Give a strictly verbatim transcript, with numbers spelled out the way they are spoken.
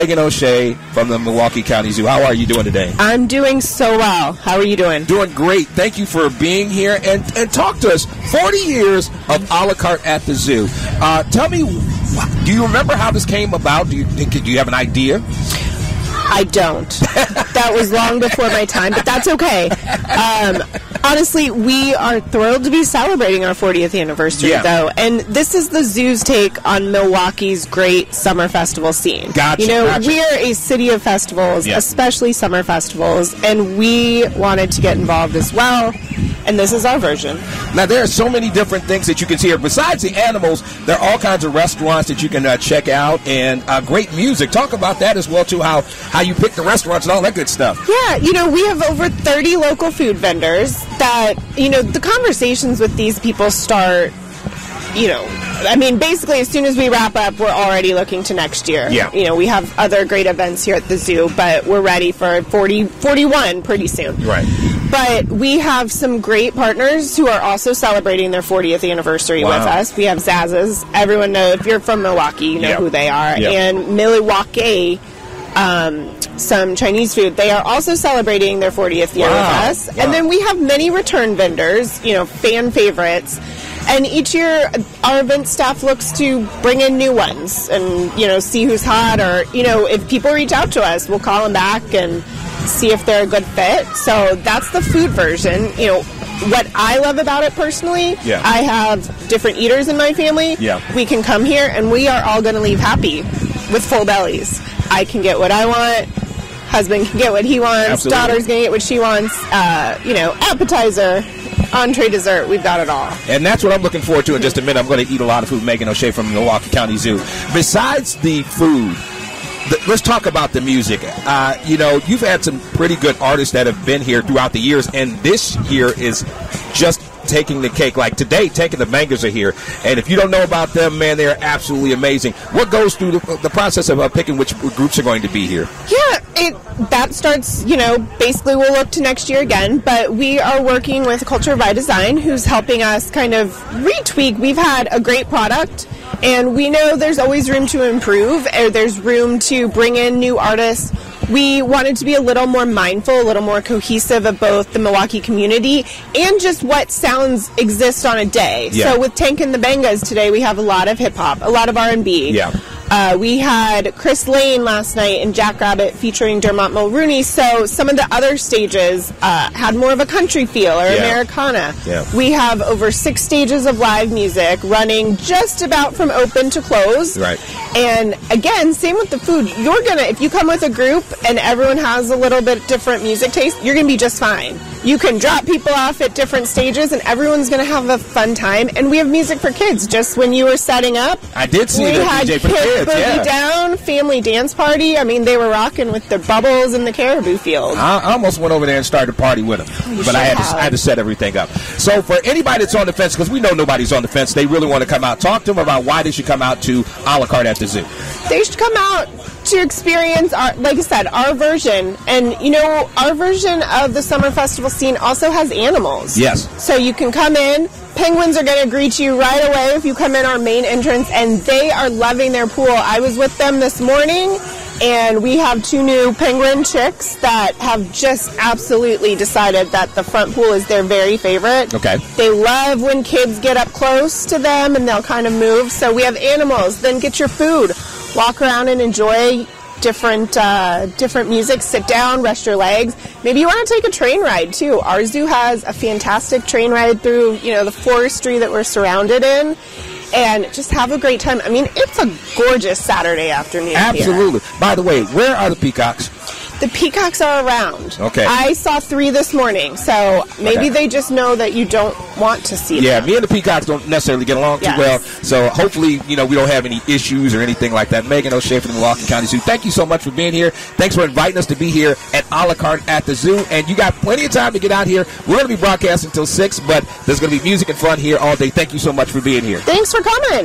Megan O'Shea from the Milwaukee County Zoo. How are you doing today? I'm doing so well. How are you doing? Doing great. Thank you for being here. And, and talk to us. forty years of a la carte at the zoo. Uh, tell me, do you remember how this came about? Do you, do you have an idea? I don't. That was long before my time, but that's okay. Um, honestly, we are thrilled to be celebrating our fortieth anniversary, Yeah. though. And this is the zoo's take on Milwaukee's great summer festival scene. Gotcha, You know, gotcha. we are a city of festivals, Yeah. especially summer festivals, and we wanted to get involved as well. And this is our version. Now, there are so many different things that you can see here. Besides the animals, there are all kinds of restaurants that you can uh, check out, and uh, great music. Talk about that as well, too, how, how you pick the restaurants and all that good stuff. Yeah, you know, we have over thirty local food vendors that, you know, the conversations with these people start, you know, I mean, basically as soon as we wrap up, we're already looking to next year. Yeah. You know, we have other great events here at the zoo, but we're ready for forty, forty-one pretty soon. Right. But we have some great partners who are also celebrating their fortieth anniversary Wow. with us. We have Zaz's. Everyone knows, if you're from Milwaukee, you know Yep. who they are. Yep. And Milwaukee, um, some Chinese food. They are also celebrating their fortieth year Wow. with us. Wow. And then we have many return vendors, you know, fan favorites. And each year, our event staff looks to bring in new ones and, you know, see who's hot. Or, you know, if people reach out to us, we'll call them back and see if they're a good fit. So that's the food version. You know, what I love about it personally, Yeah. I have different eaters in my family. Yeah. We can come here and we are all going to leave happy with full bellies. I can get what I want. Husband can get what he wants. Absolutely. Daughter's going to get what she wants. Uh, you know, appetizer, entree, dessert. We've got it all. And that's what I'm looking forward to in just a minute. I'm going to eat a lot of food. Megan O'Shea from Milwaukee County Zoo. Besides the food, th- let's talk about the music. Uh, you know, you've had some pretty good artists that have been here throughout the years, and this year is just taking the cake. Like today, Taking the Bangers are here, and if you don't know about them, man, they are absolutely amazing. What goes through the, the process of uh, picking which groups are going to be here? Yeah, it that starts, you know, basically we'll look to next year again, but we are working with Culture by Design, who's helping us kind of retweak. We've had a great product, and we know there's always room to improve, or there's room to bring in new artists. We wanted to be a little more mindful, a little more cohesive of both the Milwaukee community and just what sounds exist on a day. Yeah. So with Tank and the Bangas today, we have a lot of hip-hop, a lot of R and B. Yeah. Uh, we had Chris Lane last night in Jackrabbit featuring Dermot Mulrooney, so some of the other stages uh, had more of a country feel or Yeah. Americana. Yeah. We have over six stages of live music running just about from open to close. Right. And again, same with the food. You're gonna, if you come with a group and everyone has a little bit different music taste, you're gonna be just fine. You can drop people off at different stages and everyone's gonna have a fun time. And we have music for kids. Just when you were setting up, I did see we the had D J for Kids kids. Boogie Yeah. Down, family dance party. I mean, they were rocking with the bubbles in the caribou field. I I almost went over there and started a party with them, you but I had, should to, have. I had to set everything up. So for anybody that's on the fence, because we know nobody's on the fence, they really want to come out. Talk to them about why they should come out to a la carte at the zoo. They should come out to experience our, like I said, our version. And you know, our version of the summer festival scene also has animals. Yes. So you can come in. Penguins are going to greet you right away if you come in our main entrance, and they are loving their pool. I was with them this morning, and we have two new penguin chicks that have just absolutely decided that the front pool is their very favorite. Okay. They love when kids get up close to them and they'll kind of move. So we have animals. Then get your food. Walk around and enjoy different uh, different music. Sit down, rest your legs. Maybe you want to take a train ride too. Our zoo has a fantastic train ride through, you know, the forestry that we're surrounded in, and just have a great time. I mean, it's a gorgeous Saturday afternoon here. Absolutely. By the way, where are the peacocks? The peacocks are around. Okay. I saw three this morning, so maybe Okay. they just know that you don't want to see Yeah, them. me and the peacocks don't necessarily get along Yes. too well, so hopefully, you know, we don't have any issues or anything like that. Megan O'Shea from the Milwaukee County Zoo, thank you so much for being here. Thanks for inviting us to be here at a la carte at the zoo, and you got plenty of time to get out here. We're going to be broadcasting until six, but there's going to be music and fun here all day. Thank you so much for being here. Thanks for coming.